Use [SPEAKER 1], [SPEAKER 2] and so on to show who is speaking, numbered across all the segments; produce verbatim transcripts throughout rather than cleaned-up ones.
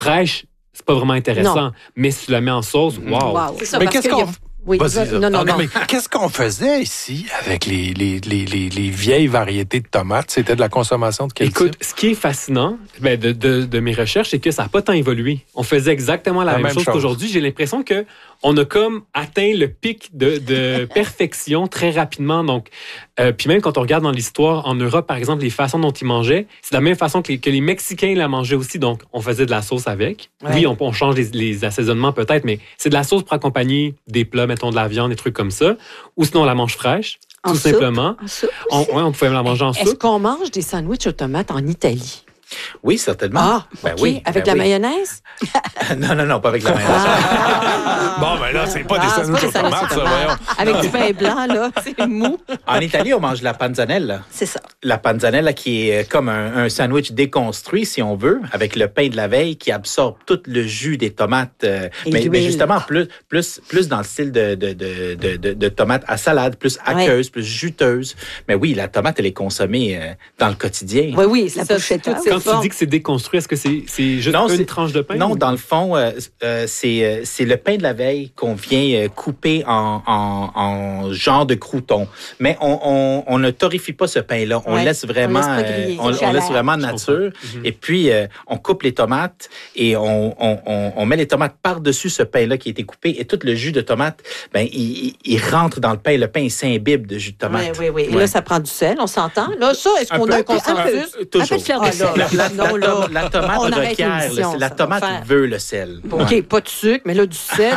[SPEAKER 1] fraîche, c'est pas vraiment intéressant.
[SPEAKER 2] Non.
[SPEAKER 1] Mais si tu la mets en sauce, wow!
[SPEAKER 2] Wow. C'est ça,
[SPEAKER 3] Mais
[SPEAKER 2] parce
[SPEAKER 3] qu'est-ce
[SPEAKER 2] que
[SPEAKER 3] qu'on...
[SPEAKER 2] y a- Oui,
[SPEAKER 3] Vas-y,
[SPEAKER 2] non, non,
[SPEAKER 3] ah,
[SPEAKER 2] non.
[SPEAKER 3] mais qu'est-ce qu'on faisait ici avec les, les, les, les, les vieilles variétés de tomates? C'était de la consommation de quel
[SPEAKER 1] Écoute,
[SPEAKER 3] type?
[SPEAKER 1] ce qui est fascinant ben, de, de, de mes recherches, c'est que ça n'a pas tant évolué. On faisait exactement la,
[SPEAKER 3] La
[SPEAKER 1] même,
[SPEAKER 3] même
[SPEAKER 1] chose,
[SPEAKER 3] chose.
[SPEAKER 1] qu'aujourd'hui. J'ai l'impression que on a comme atteint le pic de, de perfection très rapidement. Donc, euh, puis même quand on regarde dans l'histoire, en Europe, par exemple, les façons dont ils mangeaient, c'est de la même façon que les, que les Mexicains la mangeaient aussi. Donc, on faisait de la sauce avec.
[SPEAKER 2] Ouais.
[SPEAKER 1] Oui, on, on change les, les assaisonnements peut-être, mais c'est de la sauce pour accompagner des plats, mettons de la viande, des trucs comme ça. Ou sinon, on la mange fraîche,
[SPEAKER 4] En
[SPEAKER 1] tout
[SPEAKER 4] soupe?
[SPEAKER 1] simplement.
[SPEAKER 4] En soupe
[SPEAKER 1] On,
[SPEAKER 4] aussi?
[SPEAKER 1] ouais, on pouvait la manger en
[SPEAKER 2] Est-ce
[SPEAKER 1] soupe.
[SPEAKER 2] qu'on mange des sandwichs aux tomates en Italie?
[SPEAKER 5] Oui, certainement.
[SPEAKER 2] Ah,
[SPEAKER 5] Ben
[SPEAKER 2] OK.
[SPEAKER 5] oui,
[SPEAKER 2] Avec
[SPEAKER 5] ben
[SPEAKER 2] la
[SPEAKER 5] oui.
[SPEAKER 2] mayonnaise?
[SPEAKER 5] non, non, non, pas avec la mayonnaise.
[SPEAKER 3] Bon, ben là, c'est pas
[SPEAKER 2] Ah,
[SPEAKER 3] des
[SPEAKER 2] c'est
[SPEAKER 3] sandwichs
[SPEAKER 2] pas
[SPEAKER 3] aux
[SPEAKER 2] des sandwichs
[SPEAKER 3] tomates,
[SPEAKER 2] aux
[SPEAKER 3] ça,
[SPEAKER 2] tomates.
[SPEAKER 3] voyons.
[SPEAKER 2] Avec du pain blanc, là, c'est mou.
[SPEAKER 5] En Italie, on mange la panzanella.
[SPEAKER 4] C'est ça.
[SPEAKER 5] La panzanella qui est comme un, un sandwich déconstruit, si on veut, avec le pain de la veille qui absorbe tout le jus des tomates. euh,
[SPEAKER 4] Et
[SPEAKER 5] mais,
[SPEAKER 4] l'huile.
[SPEAKER 5] mais justement, plus, plus, plus dans le style de, de, de, de, de, de tomates à salade, plus aqueuse, plus juteuse. Mais oui, la tomate, elle est consommée euh, dans le quotidien.
[SPEAKER 2] Oui, oui, c'est
[SPEAKER 4] La
[SPEAKER 2] ça.
[SPEAKER 4] pochette.
[SPEAKER 2] toutes ces
[SPEAKER 1] Quand tu
[SPEAKER 2] formes.
[SPEAKER 1] dis que c'est déconstruit, est-ce que c'est, c'est juste
[SPEAKER 5] Non,
[SPEAKER 1] une
[SPEAKER 5] c'est-
[SPEAKER 1] tranche de pain?
[SPEAKER 5] Non,
[SPEAKER 1] ou-
[SPEAKER 5] dans le fond, euh, euh, c'est, euh, c'est le pain de la veille qu'on vient euh, couper en, en, en genre de crouton. Mais on, on, on ne torréfie pas ce pain-là. On
[SPEAKER 2] Ouais,
[SPEAKER 5] laisse vraiment,
[SPEAKER 2] on laisse pas
[SPEAKER 5] euh,
[SPEAKER 2] griller,
[SPEAKER 5] on,
[SPEAKER 4] c'est
[SPEAKER 5] on laisse
[SPEAKER 4] chaleur.
[SPEAKER 5] vraiment
[SPEAKER 1] Je
[SPEAKER 5] nature.
[SPEAKER 1] comprends. Mhm.
[SPEAKER 5] Et puis, euh, on coupe les tomates et on, on, on, on met les tomates par-dessus ce pain-là qui a été coupé. Et tout le jus de tomate, ben, il, il, il rentre dans le pain. Le pain, il s'imbibe de jus de tomate.
[SPEAKER 2] Oui, oui, oui. Et
[SPEAKER 5] Ouais.
[SPEAKER 2] là, ça prend du sel, on s'entend. Là, ça, est-ce
[SPEAKER 5] Un
[SPEAKER 2] qu'on
[SPEAKER 5] peu,
[SPEAKER 2] a un
[SPEAKER 5] un peu,
[SPEAKER 2] consensus?
[SPEAKER 5] un peu, toujours.
[SPEAKER 4] Un peu de fleur de
[SPEAKER 2] Ah,
[SPEAKER 4] sel.
[SPEAKER 2] là,
[SPEAKER 5] La, la,
[SPEAKER 2] non,
[SPEAKER 5] la,
[SPEAKER 2] là,
[SPEAKER 5] la tomate
[SPEAKER 2] on arrête
[SPEAKER 5] requiert,
[SPEAKER 2] l'émission,
[SPEAKER 5] le- la
[SPEAKER 2] ça,
[SPEAKER 5] tomate
[SPEAKER 2] on va faire.
[SPEAKER 5] veut le sel.
[SPEAKER 2] OK,
[SPEAKER 5] Ouais.
[SPEAKER 2] pas de sucre, mais là, du sel.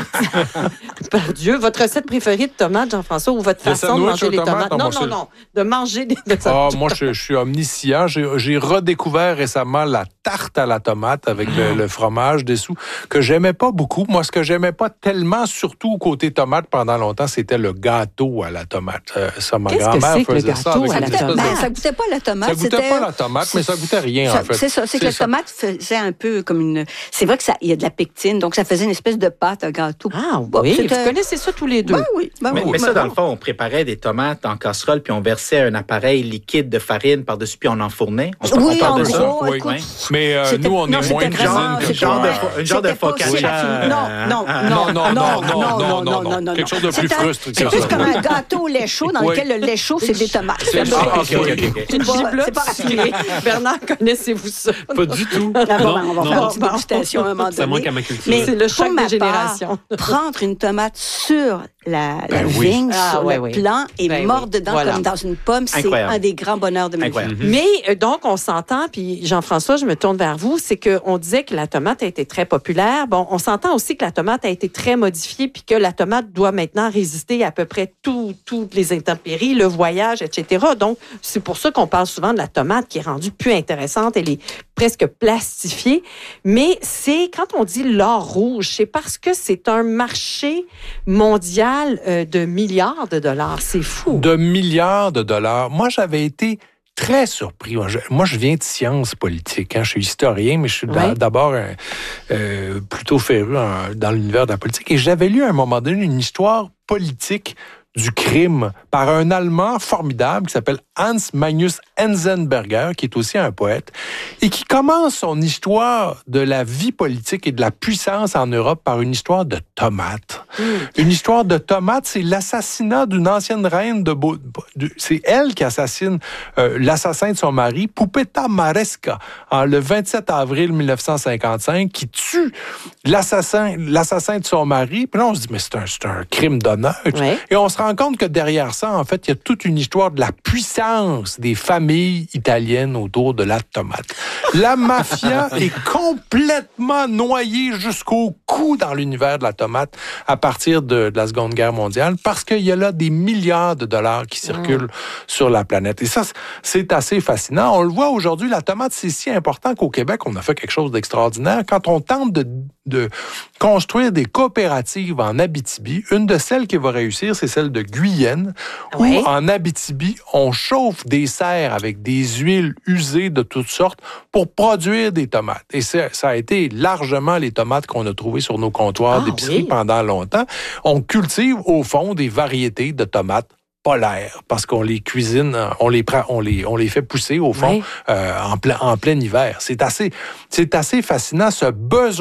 [SPEAKER 2] Par Dieu. Votre recette préférée de tomates, Jean-François, ou votre
[SPEAKER 3] Des
[SPEAKER 2] façon de
[SPEAKER 3] sandwichs
[SPEAKER 2] manger
[SPEAKER 3] aux
[SPEAKER 2] les
[SPEAKER 3] tomates?
[SPEAKER 2] tomates?
[SPEAKER 3] Non,
[SPEAKER 2] Non,
[SPEAKER 3] moi,
[SPEAKER 2] non,
[SPEAKER 3] c'est-
[SPEAKER 2] non. De manger des des
[SPEAKER 3] Ah,
[SPEAKER 2] sandwichs.
[SPEAKER 3] moi, je, je suis omniscient. J'ai, j'ai redécouvert récemment la tarte à la tomate avec le, le fromage dessous, que j'aimais pas beaucoup. Moi, ce que j'aimais pas tellement, surtout côté tomate pendant longtemps, c'était le gâteau à la tomate. Euh, ça, ma
[SPEAKER 2] Qu'est-ce que
[SPEAKER 3] grand-mère
[SPEAKER 2] c'est que le
[SPEAKER 3] faisait ça
[SPEAKER 2] gâteau
[SPEAKER 3] avec
[SPEAKER 2] à
[SPEAKER 3] une
[SPEAKER 2] la
[SPEAKER 3] espèce de-
[SPEAKER 2] tomate?
[SPEAKER 4] Ben, ça goûtait pas la tomate.
[SPEAKER 3] Ça goûtait
[SPEAKER 4] c'était-
[SPEAKER 3] pas la tomate, mais ça goûtait rien,
[SPEAKER 4] Ça-
[SPEAKER 3] en fait.
[SPEAKER 4] C'est ça, c'est que la
[SPEAKER 3] ça.
[SPEAKER 4] tomate faisait un peu comme une... C'est vrai que ça, il y a de la pectine, donc ça faisait une espèce de pâte à gâteau.
[SPEAKER 2] Ah
[SPEAKER 4] Bon,
[SPEAKER 2] oui,
[SPEAKER 4] c'était-
[SPEAKER 2] vous connaissez ça tous les deux.
[SPEAKER 4] Ben oui, ben
[SPEAKER 5] Mais,
[SPEAKER 4] oui.
[SPEAKER 5] mais ça,
[SPEAKER 4] Ben
[SPEAKER 5] dans
[SPEAKER 4] oui.
[SPEAKER 5] le fond, on préparait des tomates en casserole, puis on versait un appareil liquide de farine par-dessus, puis on enfournait. On, on
[SPEAKER 4] Oui,
[SPEAKER 5] parle
[SPEAKER 4] en
[SPEAKER 5] de ça?
[SPEAKER 4] gros,
[SPEAKER 3] Oui.
[SPEAKER 4] écoute,
[SPEAKER 5] Ouais.
[SPEAKER 3] Mais euh,
[SPEAKER 4] c'était-
[SPEAKER 3] nous, on
[SPEAKER 4] non,
[SPEAKER 3] est
[SPEAKER 4] c'était
[SPEAKER 3] moins
[SPEAKER 4] vraiment-
[SPEAKER 3] cuisine que
[SPEAKER 4] c'était
[SPEAKER 5] genre
[SPEAKER 3] ça.
[SPEAKER 5] de fo- une genre de
[SPEAKER 4] C'était pas
[SPEAKER 5] focaccia.
[SPEAKER 4] aussi raffiné. Non, non,
[SPEAKER 5] Ah,
[SPEAKER 4] non,
[SPEAKER 3] non, non, non,
[SPEAKER 4] non,
[SPEAKER 3] non, non, non. Quelque chose de plus
[SPEAKER 4] C'est un-
[SPEAKER 3] frustre que
[SPEAKER 4] C'est
[SPEAKER 3] ça.
[SPEAKER 4] plus comme un gâteau au lait chaud dans
[SPEAKER 3] Oui.
[SPEAKER 4] lequel le lait chaud, c'est des tomates.
[SPEAKER 3] C'est ça.
[SPEAKER 5] Ah, ok, ok, ok, ok.
[SPEAKER 2] C'est une
[SPEAKER 4] pas-
[SPEAKER 2] giblotte
[SPEAKER 4] c'est pas
[SPEAKER 2] sucrée. Bernard, connaissez-vous ça?
[SPEAKER 1] Pas du tout.
[SPEAKER 4] Ah, bon,
[SPEAKER 1] non,
[SPEAKER 4] ben, on va
[SPEAKER 1] non.
[SPEAKER 4] faire une petite
[SPEAKER 2] Bon,
[SPEAKER 4] dégustation à un moment
[SPEAKER 1] Ça
[SPEAKER 4] donné.
[SPEAKER 1] manque à ma culture.
[SPEAKER 4] Mais
[SPEAKER 2] C'est le
[SPEAKER 4] pour
[SPEAKER 2] choc
[SPEAKER 4] ma
[SPEAKER 2] des générations.
[SPEAKER 4] part, prendre une tomate sur la, la
[SPEAKER 3] Ben oui.
[SPEAKER 4] vigne,
[SPEAKER 2] Ah,
[SPEAKER 4] sur
[SPEAKER 2] ouais,
[SPEAKER 4] le
[SPEAKER 2] oui.
[SPEAKER 4] plant et
[SPEAKER 2] Ben
[SPEAKER 4] mordre
[SPEAKER 2] oui.
[SPEAKER 4] dedans
[SPEAKER 2] Voilà.
[SPEAKER 4] comme dans une pomme, c'est
[SPEAKER 5] Incroyable.
[SPEAKER 4] un des grands bonheurs de ma vie.
[SPEAKER 5] Incroyable.
[SPEAKER 2] Mais euh, donc, on s'entend, puis Jean-François, je me tourne vers vous, c'est qu'on disait que la tomate a été très populaire. Bon, on s'entend aussi que la tomate a été très modifiée, puis que la tomate doit maintenant résister à peu près tout- toutes les intempéries, le voyage, et cetera. Donc, c'est pour ça qu'on parle souvent de la tomate qui est rendue plus intéressante, elle est presque plastifiée. Mais c'est, quand on dit l'or rouge, c'est parce que c'est un marché mondial euh, de milliards de dollars. C'est fou.
[SPEAKER 3] De milliards de dollars. Moi, j'avais été très surpris. Moi, je, moi, je viens de sciences politiques. Hein. Je suis historien, mais je suis
[SPEAKER 2] Ouais.
[SPEAKER 3] d'abord un, euh, plutôt féru en- dans l'univers de la politique. Et j'avais lu à un moment donné une histoire politique du crime par un Allemand formidable qui s'appelle Hans Magnus Enzensberger, qui est aussi un poète, et qui commence son histoire de la vie politique et de la puissance en Europe par une histoire de tomates.
[SPEAKER 2] Mmh.
[SPEAKER 3] Une histoire de tomates, c'est l'assassinat d'une ancienne reine de... Beau- de- c'est elle qui assassine euh, l'assassin de son mari, Pupeta Maresca, en, le vingt-sept avril mille neuf cent cinquante-cinq, qui tue l'assassin, l'assassin de son mari. Puis là, on se dit, mais c'est un, c'est un crime d'honneur.
[SPEAKER 2] Ouais.
[SPEAKER 3] Et on se rend compte que derrière ça, en fait, il y a toute une histoire de la puissance des familles italiennes autour de la tomate. La mafia est complètement noyée jusqu'au cou dans l'univers de la tomate à partir de, de la Seconde Guerre mondiale parce qu'il y a là des milliards de dollars qui circulent sur la planète. Et ça, c'est assez fascinant. On le voit aujourd'hui, la tomate, c'est si important qu'au Québec, on a fait quelque chose d'extraordinaire. Quand on tente de, de construire des coopératives en Abitibi, une de celles qui va réussir, c'est celle de Guyenne,
[SPEAKER 2] Oui.
[SPEAKER 3] où en Abitibi, on chauffe des serres avec des huiles usées de toutes sortes pour produire des tomates. Et ça, ça a été largement les tomates qu'on a trouvées sur nos comptoirs
[SPEAKER 2] Ah,
[SPEAKER 3] d'épicerie
[SPEAKER 2] oui.
[SPEAKER 3] pendant longtemps. On cultive au fond des variétés de tomates polaires parce qu'on les cuisine, on les prend, on les, on les fait pousser au fond
[SPEAKER 2] Oui.
[SPEAKER 3] euh, en plein, en plein hiver. C'est assez, c'est assez fascinant ce besoin